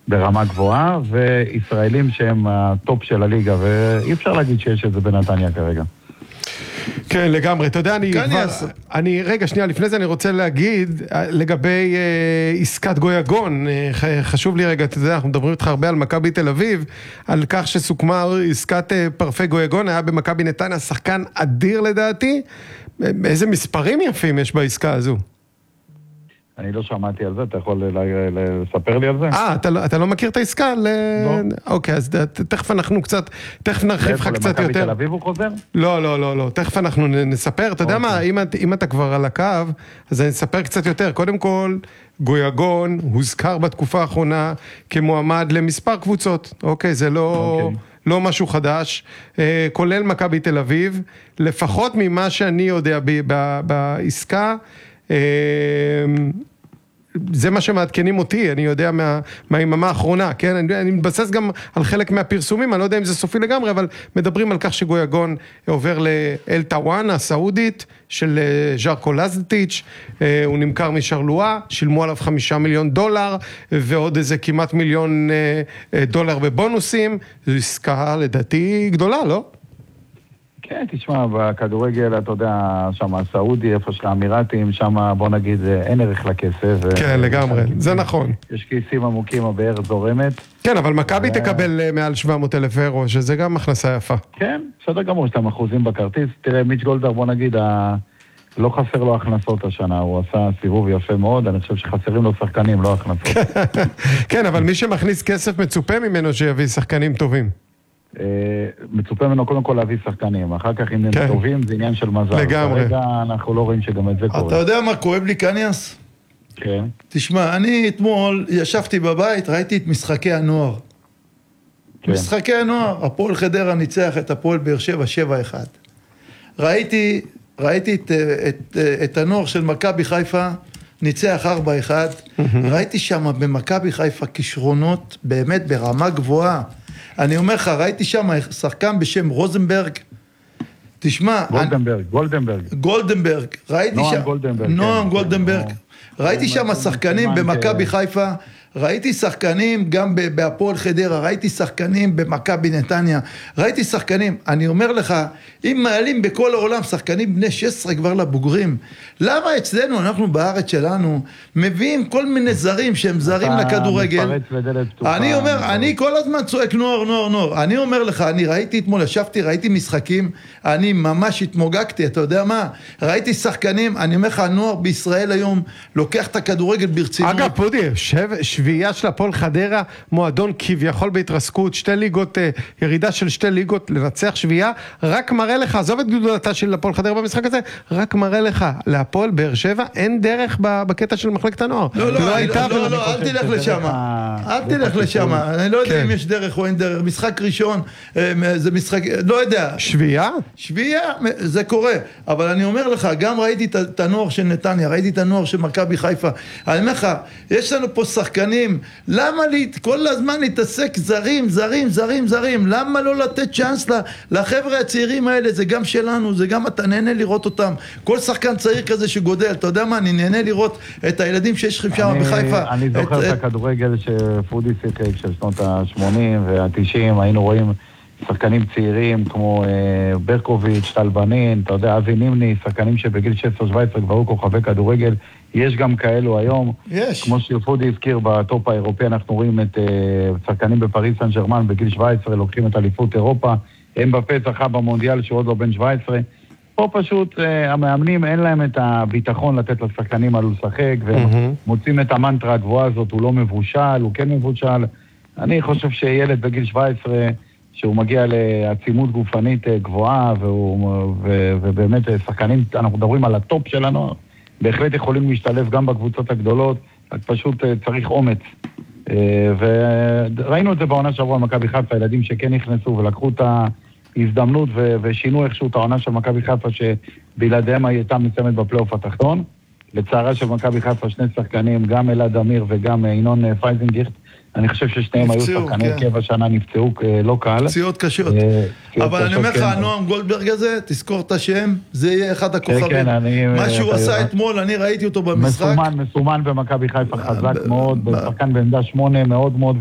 ברמה גבוהה, וישראלים שהם הטופ של הליגה, ואי אפשר להגיד שיש את זה בנתניה כרגע. כן, לגמרי. אתה יודע, רגע, שנייה, לפני זה אני רוצה להגיד לגבי עסקת גויגון. חשוב לי רגע, אתה יודע, אנחנו מדברים איתך הרבה על מכבי תל אביב, על כך שסוכמה עסקת פרפי גויגון, היה במכבי נתניה, שחקן אדיר לדעתי. איזה מספרים יפים יש בעסקה הזו? אני לא שמעתי על זה, אתה יכול לספר לי על זה? אתה לא מכיר את העסקה? לא. אוקיי, אז תכף אנחנו קצת, תכף נרחיב לך קצת יותר. למכבי תל אביב הוא חוזר? לא, תכף אנחנו נספר, אתה יודע מה, אם אתה כבר על הקו, אז אני אספר קצת יותר. קודם כל, גויגון הוזכר בתקופה האחרונה כמועמד למספר קבוצות, אוקיי, זה לא משהו חדש, כולל מכבי תל אביב, לפחות ממה שאני יודע בעסקה, זה מה שמעדכנים אותי, אני יודע מהיממה האחרונה, כן? אני מתבסס גם על חלק מהפרסומים, אני לא יודע אם זה סופי לגמרי, אבל מדברים על כך שגויגון עובר לאל טאוואן, הסעודית, של ז'רקו לזטיץ', הוא נמכר משרלואה, שילמו עליו $5 מיליון, ועוד איזה כמעט $1 מיליון בבונוסים, זו עסקה לדעתי גדולה, לא? כן, תשמע, בכדורגל, אתה יודע, שם הסעודי, איפה של האמירתים, שם בוא נגיד אין ערך לכסף. כן, לגמרי, זה נכון. יש כיסים עמוקים, הבאר זורמת. כן, אבל מכבי תקבל מעל 700,000 אירו, שזה גם הכנסה יפה. כן, בסדר גמור, שאתם אחוזים בכרטיס. תראה, מיץ' גולדהר, בוא נגיד, לא חסר לו הכנסות השנה, הוא עשה סיבוב יפה מאוד, אני חושב שחסרים לו שחקנים, לא הכנסות. כן, אבל מי שמכניס כסף מצופה ממנו שיביא שחקנים טובים. מצופה ממנו קודם כל להביא שחקנים, אחר כך אם הם טובים זה עניין של מזל. לגמרי. כרגע אנחנו לא רואים שגם את זה קורה. אתה יודע מה כואב לי קניאס? כן. תשמע, אני אתמול ישבתי בבית, ראיתי את משחקי הנוער. כן. משחקי הנוער, הפועל חדרה ניצח את הפועל באר שבע 7-1. ראיתי את הנוער של מכבי חיפה ניצח 4-1. ראיתי שם במכבי חיפה כישרונות באמת ברמה גבוהה. אני אומר לך, ראיתי שם שחקן בשם רוזנברג, תשמע... גולדנברג. נועם גולדנברג. ראיתי שם שחקנים במכבי חיפה, ראיתי שחקנים גם בהפועל חדרה, ראיתי שחקנים במכבי נתניה, ראיתי שחקנים, אני אומר לך, אם מעלים בכל העולם שחקנים בני 16 כבר לבוגרים, למה אצלנו, אנחנו בארץ שלנו, מביאים כל מיני זרים שהם זרים לכדורגל? אני אומר, אני כל הזמן צועק נוער. אני אומר לך, אני ראיתי אתמול, ישבתי, ראיתי משחקים, אני ממש התמוגגתי, אתה יודע מה? ראיתי שחקנים, אני אומר לך, הנוער בישראל היום לוקח את הכדורגל ברצינות. אגב, פודי, שביעייה של הפועל חדרה, מועדון כביכול בהתרסקות, 2 ליגות, ירידה של 2 ליגות, לנצח שביעייה, רק מראה לך, עזוב את גדולתה של הפועל חדרה במשחק הזה, רק מראה לך, להפועל באר שבע, אין דרך בקטע של מחלקת הנוער. לא, אל תלך לשם, אני לא יודע אם יש דרך או אין דרך, משחק ראשון, זה משחק, לא יודע. שביעייה? שביעייה, זה קורה, אבל אני אומר לך, גם ראיתי את הנוער של נתניה, ראיתי את הנוער של מכבי חיפה, אני אומר לך, יש לנו פה שחקנים, למה כל הזמן להתעסק זרים, למה לא לתת צ'אנס לחבר'ה הצעירים האלה, זה גם שלנו, זה גם אתה נהנה לראות אותם, כל שחקן צעיר כזה שגודל, אתה יודע מה, אני נהנה לראות את הילדים שיש לכם שם בחיפה. אני זוכר את הכדורגל שפודי שיחק של שנות ה-80 וה-90, היינו רואים שחקנים צעירים כמו ברקוביץ', טל בנין, אתה יודע, אבי נימני, שחקנים שבגיל 16-17 כבר היו כוכבי כדורגל, יש גם כאלו היום. יש. כמו שפודי הזכיר בטופ האירופי, אנחנו רואים את שחקנים בפריז סן ז'רמן בגיל 17, לוקחים את אליפות אירופה, הם בפסח במונדיאל שהוא עוד לא בן 17. פה פשוט המאמנים אין להם את הביטחון לתת לשחקנים עלו לשחק, והם מוצאים את המנטרה הגבוהה הזאת, הוא לא מבושל, הוא כן מבושל. אני חושב שילד בגיל 17, שהוא מגיע לעצימות גופנית גבוהה, ובאמת שחקנים, אנחנו מדברים על הטופ של הנוער, בהחלט יכולים להשתלב גם בקבוצות הגדולות, רק פשוט צריך אומץ. וראינו את זה בעונה שעברה מכבי חיפה, ילדים שכן נכנסו ולקחו את ההזדמנות ושינו איכשהו את העונה של מכבי חיפה, שבלעדיהם הייתה מסיימת בפלייאוף התחתון. לצערה של מכבי חיפה 2 שחקנים, גם אלעד אמיר וגם ינון פייזנגיכט, אני חושב ששניהם היו שחקני קבע שנה, נפצעו לא קל. פציעות קשות. אבל אני אומר לך, נועם גולדברג הזה, תזכור את השם, זה יהיה אחד הכוכבים. מה שהוא עשה אתמול, אני ראיתי אותו במשחק. מסומן במכבי חיפה חזק מאוד, בשחקן בעמדה 8 מאוד מאוד